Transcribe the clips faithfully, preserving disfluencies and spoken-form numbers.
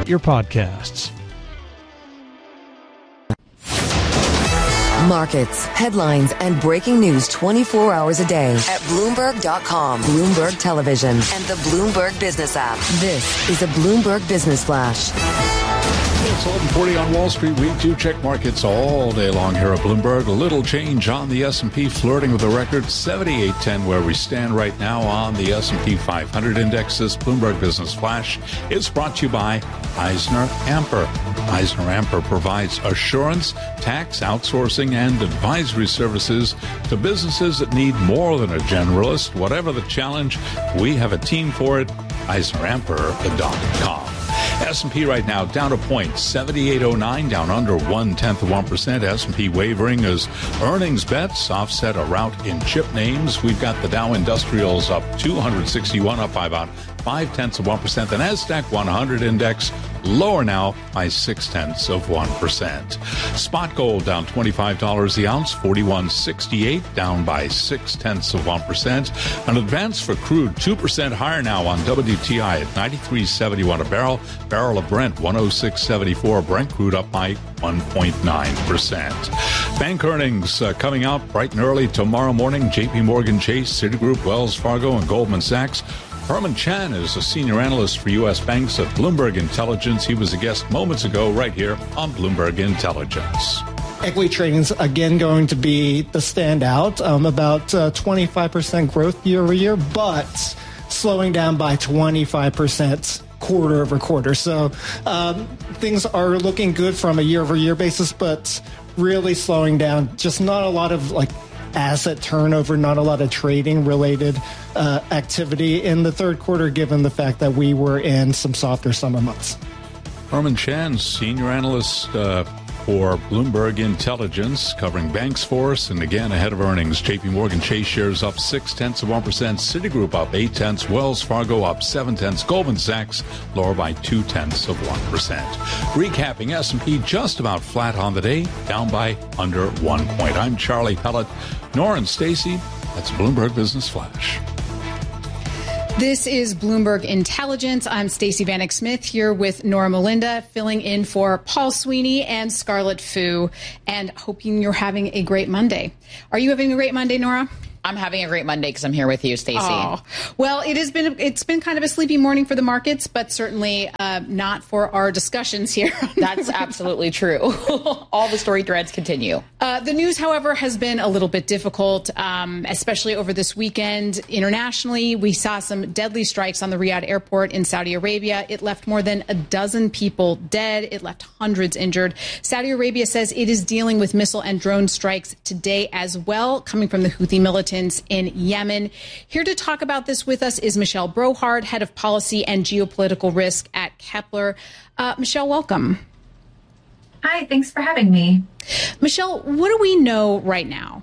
out your podcasts. Markets, headlines, and breaking news twenty-four hours a day at Bloomberg dot com, Bloomberg Television, and the Bloomberg Business app. This is a Bloomberg Business Flash. It's eleven forty on Wall Street. We do check markets all day long here at Bloomberg. A little change on the S and P, flirting with a record seventy-eight ten, where we stand right now on the S and P five hundred index. This Bloomberg Business Flash is brought to you by Eisner Amper. Eisner Amper provides assurance, tax, outsourcing, and advisory services to businesses that need more than a generalist. Whatever the challenge, we have a team for it. Eisner Amper dot com. S and P right now down a point, seventy-eight oh nine, down under one-tenth of one percent. S and P wavering as earnings bets offset a rout in chip names. We've got the Dow Industrials up two hundred sixty-one, up by about five-tenths of one percent. The NASDAQ one hundred index lower now by six-tenths of one percent. Spot gold down twenty-five dollars the ounce, forty-one sixty-eight, down by six-tenths of one percent. An advance for crude, two percent higher now on W T I at ninety-three seventy-one a barrel. Barrel of Brent, one oh six seventy-four. Brent crude up by one point nine percent. Bank earnings uh, coming out bright and early tomorrow morning. J P Morgan Chase, Citigroup, Wells Fargo, and Goldman Sachs. Herman Chan is a senior analyst for U S banks at Bloomberg Intelligence. He was a guest moments ago right here on Bloomberg Intelligence. Equity trading is again going to be the standout, um, about uh, twenty-five percent growth year over year, but slowing down by twenty-five percent quarter over quarter. So um, things are looking good from a year over year basis, but really slowing down. Just not a lot of like asset turnover, not a lot of trading related uh, activity in the third quarter, given the fact that we were in some softer summer months. Herman Chan, senior analyst uh, for Bloomberg Intelligence, covering banks for us. And again, ahead of earnings, J P Morgan Chase shares up six-tenths of one percent. Citigroup up eight-tenths. Wells Fargo up seven-tenths. Goldman Sachs lower by two-tenths of one percent. Recapping, S and P just about flat on the day, down by under one point. I'm Charlie Pellet. Nora and Stacy, that's Bloomberg Business Flash. This is Bloomberg Intelligence. I'm Stacey Vanek Smith here with Nora Melinda, filling in for Paul Sweeney and Scarlett Fu, and hoping you're having a great Monday. Are you having a great Monday, Nora? I'm having a great Monday because I'm here with you, Stacey. Oh. Well, it has been it's been kind of a sleepy morning for the markets, but certainly uh, not for our discussions here. That's absolutely true. All the story threads continue. Uh, the news, however, has been a little bit difficult, um, especially over this weekend. Internationally, we saw some deadly strikes on the Riyadh airport in Saudi Arabia. It left more than a dozen people dead. It left hundreds injured. Saudi Arabia says it is dealing with missile and drone strikes today as well, coming from the Houthi militants in Yemen. Here to talk about this with us is Michelle Brohard, head of policy and geopolitical risk at Kepler. Uh, Michelle, welcome. Hi, thanks for having me. Michelle, what do we know right now?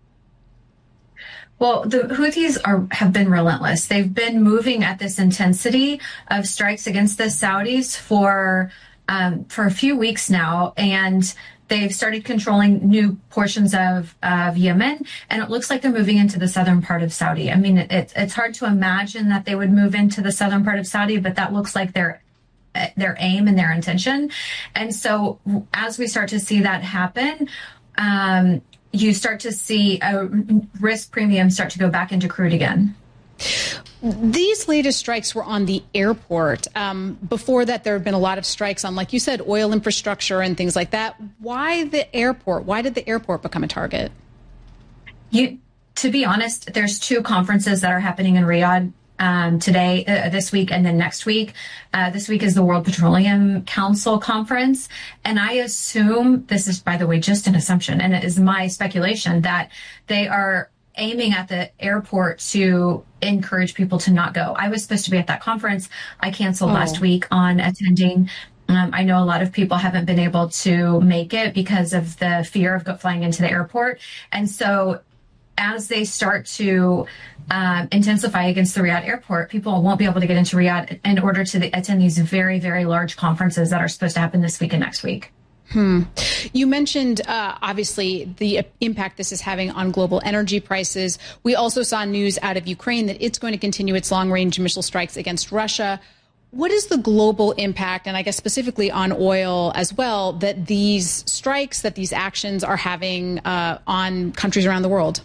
Well, the Houthis are have been relentless. They've been moving at this intensity of strikes against the Saudis for um, for a few weeks now, and they've started controlling new portions of, of Yemen, and it looks like they're moving into the southern part of Saudi. I mean, it, it's hard to imagine that they would move into the southern part of Saudi, but that looks like their their aim and their intention. And so as we start to see that happen, um, you start to see a risk premium start to go back into crude again. These latest strikes were on the airport. Um, before that, there have been a lot of strikes on, like you said, oil infrastructure and things like that. Why the airport? Why did the airport become a target? You, to be honest, there's two conferences that are happening in Riyadh um, today, uh, this week, and then next week. Uh, this week is the World Petroleum Council conference. And I assume, this is, by the way, just an assumption, and it is my speculation, that they are aiming at the airport to encourage people to not go. I was supposed to be at that conference. I canceled oh. last week on attending. Um, I know a lot of people haven't been able to make it because of the fear of flying into the airport. And so as they start to um, intensify against the Riyadh airport, people won't be able to get into Riyadh in order to the, attend these very, very large conferences that are supposed to happen this week and next week. Hmm. You mentioned, uh, obviously, the impact this is having on global energy prices. We also saw news out of Ukraine that it's going to continue its long-range missile strikes against Russia. what is the global impact, and I guess specifically on oil as well, that these strikes, that these actions are having uh, on countries around the world?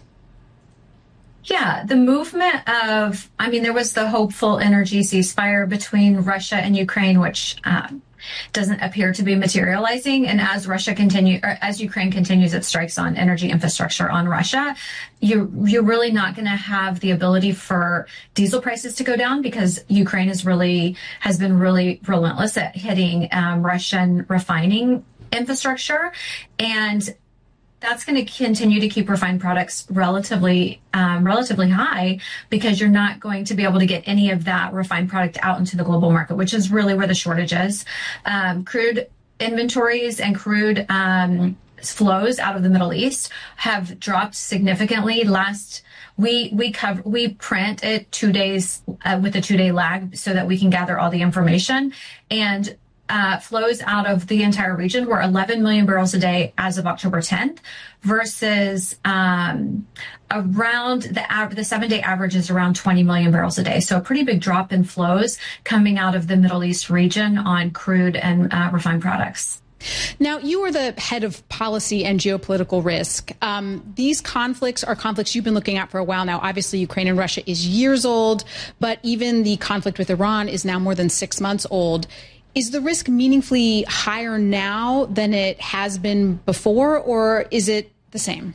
Yeah, the movement of, I mean, there was the hopeful energy ceasefire between Russia and Ukraine, which um, doesn't appear to be materializing. And as Russia continue, or as Ukraine continues its strikes on energy infrastructure on Russia, you, you're really not going to have the ability for diesel prices to go down, because Ukraine is really, has been really relentless at hitting um, Russian refining infrastructure. And that's going to continue to keep refined products relatively um, relatively high, because you're not going to be able to get any of that refined product out into the global market, which is really where the shortage is. Um, crude inventories and crude um, flows out of the Middle East have dropped significantly. Last we we cover we print it two days uh, with a two day lag so that we can gather all the information. And Uh, flows out of the entire region were eleven million barrels a day as of October tenth, versus um, around the av- the seven day average is around twenty million barrels a day. So a pretty big drop in flows coming out of the Middle East region on crude and uh, refined products. Now, you are the head of policy and geopolitical risk. Um, these conflicts are conflicts you've been looking at for a while now. Obviously, Ukraine and Russia is years old, but even the conflict with Iran is now more than six months old. Is the risk meaningfully higher now than it has been before, or is it the same?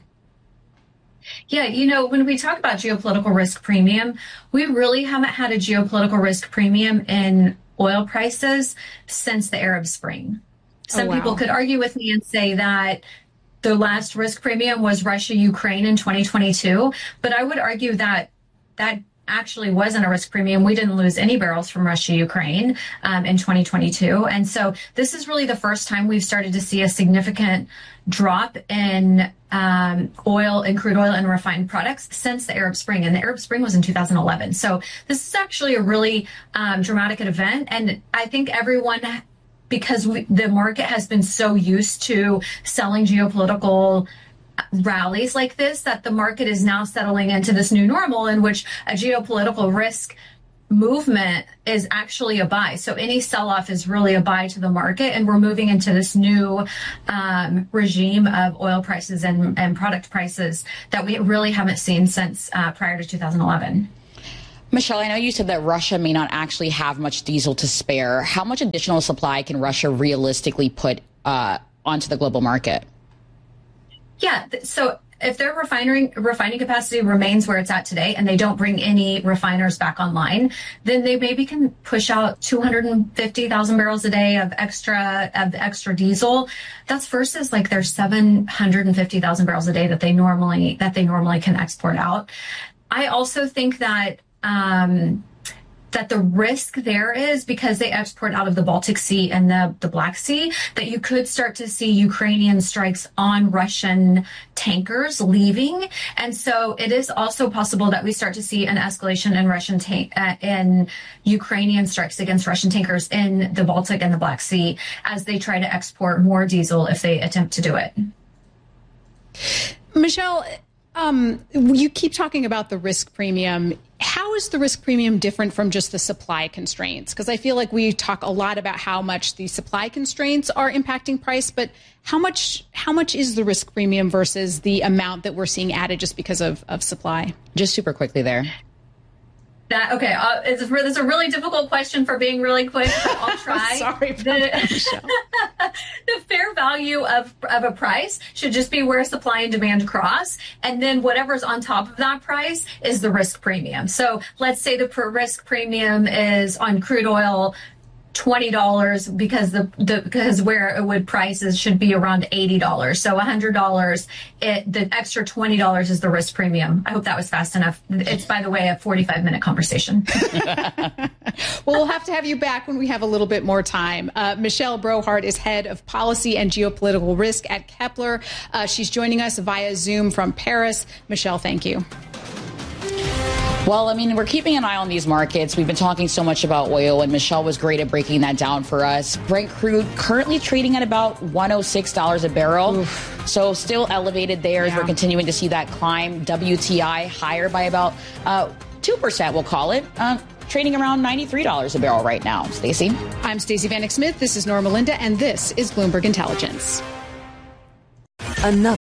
Yeah, you know, when we talk about geopolitical risk premium, we really haven't had a geopolitical risk premium in oil prices since the Arab Spring. Some oh, wow. people could argue with me and say that the last risk premium was Russia-Ukraine in twenty twenty-two, but I would argue that that actually wasn't a risk premium. We didn't lose any barrels from Russia, Ukraine um, in twenty twenty-two. And so this is really the first time we've started to see a significant drop in um, oil and crude oil and refined products since the Arab Spring. And the Arab Spring was in two thousand eleven. So this is actually a really um, dramatic event. And I think everyone, because we, the market has been so used to selling geopolitical rallies like this, that the market is now settling into this new normal in which a geopolitical risk movement is actually a buy. So any sell-off is really a buy to the market, and we're moving into this new um, regime of oil prices and, and product prices that we really haven't seen since uh, prior to two thousand eleven. Michelle, I know you said that Russia may not actually have much diesel to spare. How much additional supply can Russia realistically put uh, onto the global market? Yeah, so if their refinery refining capacity remains where it's at today and they don't bring any refiners back online, then they maybe can push out two hundred fifty thousand barrels a day of extra of extra diesel. That's versus like their seven hundred fifty thousand barrels a day that they normally that they normally can export out. I also think that um, that the risk there is, because they export out of the Baltic Sea and the, the Black Sea, that you could start to see Ukrainian strikes on Russian tankers leaving. And so it is also possible that we start to see an escalation in Russian tank, uh, in Ukrainian strikes against Russian tankers in the Baltic and the Black Sea as they try to export more diesel if they attempt to do it. Michelle, um, you keep talking about the risk premium. How is the risk premium different from just the supply constraints? Because I feel like we talk a lot about how much the supply constraints are impacting price, but how much how much is the risk premium versus the amount that we're seeing added just because of, of supply? Just super quickly there. That, okay, uh, it's, a, it's a really difficult question for being really quick, but I'll try. Sorry about the, that, Michelle. The fair value of, of a price should just be where supply and demand cross. And then whatever's on top of that price is the risk premium. So let's say the per risk premium is on crude oil twenty dollars, because the, the because where it would prices should be around eighty dollars. So one hundred dollars, it, the extra twenty dollars is the risk premium. I hope that was fast enough. It's, by the way, a forty-five minute conversation. Well, we'll have to have you back when we have a little bit more time. Uh, Michelle Brohart is head of policy and geopolitical risk at Kepler. Uh, she's joining us via Zoom from Paris. Michelle, thank you. Well, I mean, we're keeping an eye on these markets. We've been talking so much about oil, and Michelle was great at breaking that down for us. Brent crude currently trading at about one hundred six dollars a barrel. Oof. So still elevated there as yeah. we're continuing to see that climb. W T I higher by about uh, two percent, we'll call it. Uh, trading around ninety-three dollars a barrel right now. Stacey? I'm Stacey Vanek Smith. This is Norma Linda, and this is Bloomberg Intelligence. Another